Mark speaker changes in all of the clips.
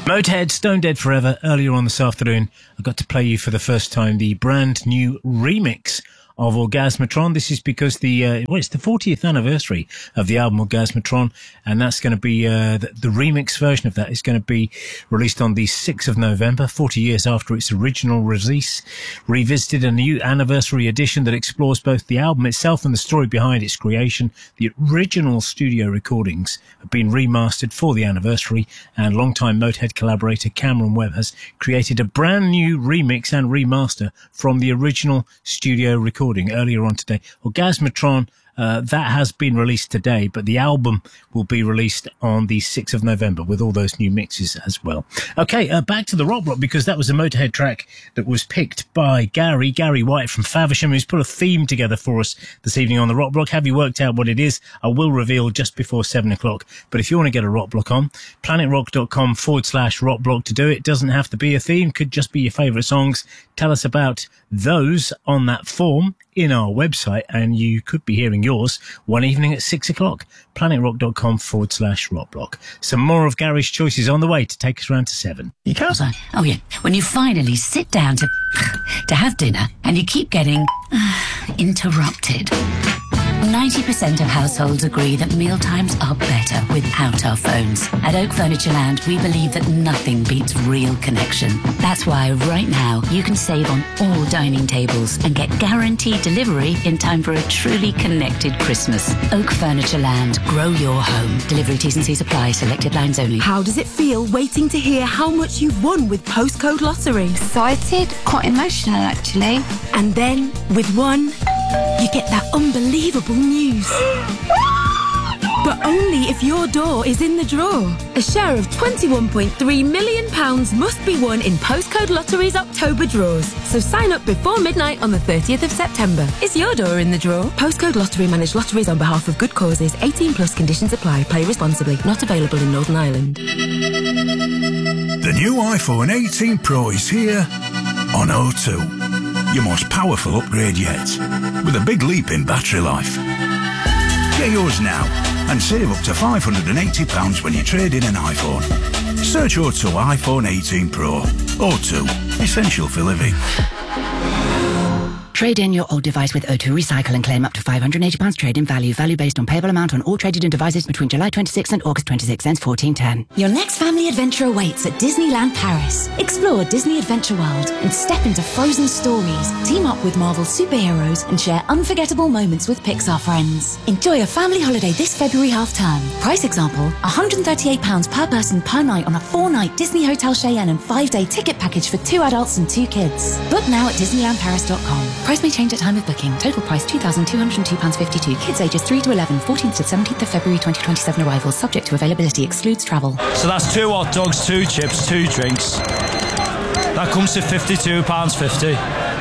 Speaker 1: Motorhead, Stone Dead Forever. Earlier on this afternoon, I got to play you for the first time the brand new remix of Orgasmatron. This is because it's the 40th anniversary of the album Orgasmatron, and that's going to be the remix version of that is going to be released on the 6th of November, 40 years after its original release. Revisited, a new anniversary edition that explores both the album itself and the story behind its creation. The original studio recordings have been remastered for the anniversary, and longtime Motorhead collaborator Cameron Webb has created a brand new remix and remaster from the original studio recording earlier on today. Orgasmatron, that has been released today, but the album will be released on the 6th of November with all those new mixes as well. Okay, back to the Rock Block, because that was a Motorhead track that was picked by Gary White from Faversham, who's put a theme together for us this evening on the Rock Block. Have you worked out what it is? I will reveal just before 7 o'clock. But if you want to get a Rock Block on, planetrock.com/Rock Block to do it. Doesn't have to be a theme, could just be your favourite songs. Tell us about those on that form in our website, and you could be hearing yours one evening at 6 o'clock. planetrock.com/Rock Block. Some more of Gary's choices on the way to take us round to 7.
Speaker 2: You can't. Oh yeah, when you finally sit down to have dinner and you keep getting interrupted. 90% of households agree that mealtimes are better without our phones. At Oak Furniture Land, we believe that nothing beats real connection. That's why right now you can save on all dining tables and get guaranteed delivery in time for a truly connected Christmas. Oak Furniture Land, grow your home. Delivery T's and C's apply, selected lines only.
Speaker 3: How does it feel waiting to hear how much you've won with Postcode Lottery?
Speaker 4: Excited, quite emotional actually.
Speaker 3: And then, with one, you get that unbelievable news. But only if your door is in the draw. A share of £21.3 million must be won in Postcode Lottery's October draws. So sign up before midnight on the 30th of September. Is your door in the draw? Postcode Lottery manage lotteries on behalf of good causes. 18 plus conditions apply. Play responsibly. Not available in Northern Ireland.
Speaker 5: The new iPhone 18 Pro is here on O2. Your most powerful upgrade yet, with a big leap in battery life. Get yours now and save up to £580 when you trade in an iPhone. Search O2 iPhone 18 Pro. O2, essential for living.
Speaker 2: Trade in your old device with O2 Recycle and claim up to £580 trade-in value. Value based on payable amount on all traded in devices between July 26 and August 26, ends 1410.
Speaker 6: Your next family adventure awaits at Disneyland Paris. Explore Disney Adventure World and step into frozen stories. Team up with Marvel superheroes and share unforgettable moments with Pixar friends. Enjoy a family holiday this February half-term. Price example, £138 per person per night on a 4-night Disney Hotel Cheyenne and 5-day ticket package for 2 adults and 2 kids. Book now at DisneylandParis.com. Price may change at time of booking. Total price £2,202.52. Kids ages 3 to 11, 14th to 17th of February 2027 arrival. Subject to availability. Excludes travel.
Speaker 7: So that's 2 hot dogs, 2 chips, 2 drinks. That comes to £52.50.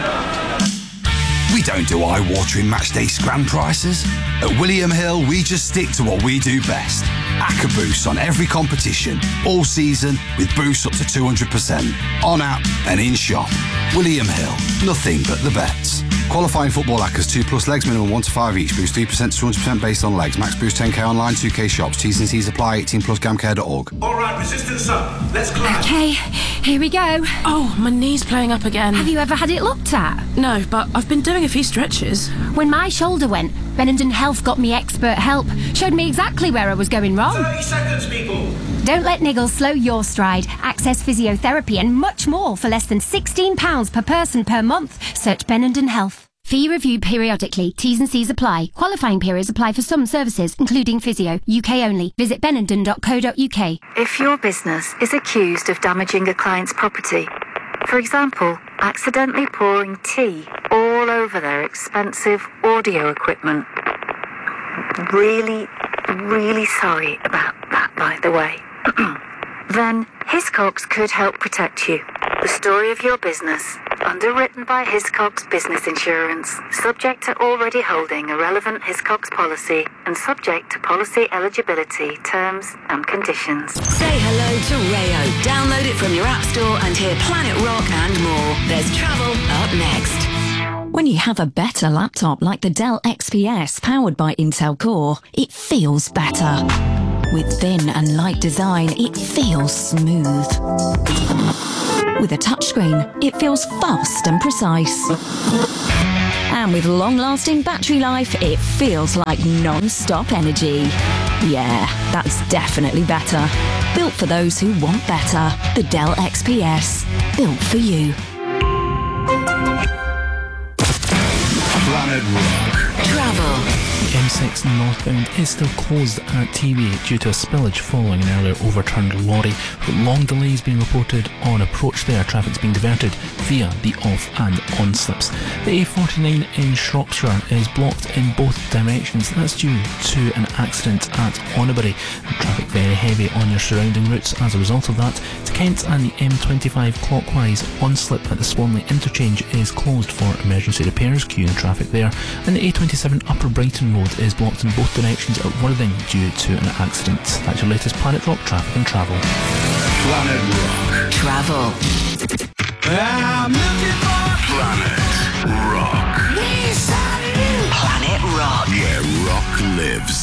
Speaker 8: We don't do eye-watering matchday scram prices. At William Hill, we just stick to what we do best. Acca boosts on every competition, all season, with boosts up to 200%. On app and in shop. William Hill, nothing but the bets. Qualifying football accas 2+ legs, minimum 1 to 5 each. Boost 3% to 200% based on legs. Max boost 10k online, 2k shops. T's and C's apply. 18 plus gamcare.org.
Speaker 9: All right, resistance up. Let's climb.
Speaker 10: Okay, here we go.
Speaker 3: Oh, my knee's playing up again.
Speaker 10: Have you ever had it looked at?
Speaker 3: No, but I've been doing a few stretches.
Speaker 10: When my shoulder went, Benenden Health got me expert help. Showed me exactly where I was going wrong.
Speaker 9: 30 seconds, people.
Speaker 10: Don't let niggles slow your stride. Access physiotherapy and much more for less than £16 per person per month. Search Benenden Health. Fee review periodically. T's and C's apply. Qualifying periods apply for some services, including physio. UK only. Visit benenden.co.uk.
Speaker 11: If your business is accused of damaging a client's property, for example, accidentally pouring tea all over their expensive audio equipment, really sorry about that, by the way, then Hiscox could help protect you. The story of your business, underwritten by Hiscox Business Insurance, subject to already holding a relevant Hiscox policy and subject to policy eligibility, terms and conditions.
Speaker 6: Say hello to Rayo. Download it from your app store and hear Planet Rock and more. There's travel up next. When you have a better laptop like the Dell XPS powered by Intel Core, it feels better. With thin and light design, it feels smooth. With a touchscreen, it feels fast and precise. And with long-lasting battery life, it feels like non-stop energy. Yeah, that's definitely better. Built for those who want better. The Dell XPS. Built for you.
Speaker 5: Planet Rock.
Speaker 6: Travel.
Speaker 12: M6 northbound is still closed at TV due to a spillage following an earlier overturned lorry. With long delays being reported on approach there, traffic's being diverted via the off and on slips. The A49 in Shropshire is blocked in both directions. That's due to an accident at Honeybury. Traffic very heavy on your surrounding routes as a result of that. To Kent and the M25 clockwise on slip at the Swanley interchange is closed for emergency repairs, queuing traffic there. And the A27 Upper Brighton Road is blocked in both directions at Worthing due to an accident. That's your latest Planet Rock traffic and travel.
Speaker 5: Planet Rock.
Speaker 6: Travel.
Speaker 5: I'm looking for Planet Rock.
Speaker 6: Planet Rock.
Speaker 5: Where rock lives.